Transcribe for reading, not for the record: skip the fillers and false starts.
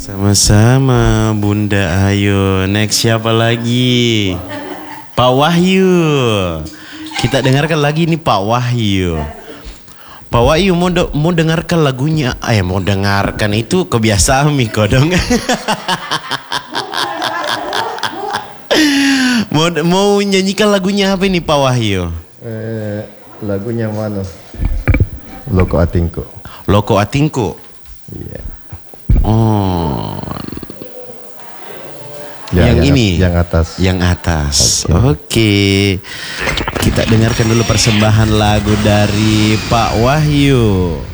Sama-sama Bunda Ayu. Next siapa lagi? Pak Wahyu. Kita dengarkan lagi nih Pak Wahyu. Pak Wahyu mau dengarkan lagunya. Mau dengarkan itu kebiasaan Miko dong. mau nyanyikan lagunya apa nih Pak Wahyu? Lagunya mana? Loko Atingku. Loko Atingku. Iya. Oh. Yang ini. Yang atas. Yang atas. Okay. Oke. Kita dengarkan dulu persembahan lagu dari Pak Wahyu.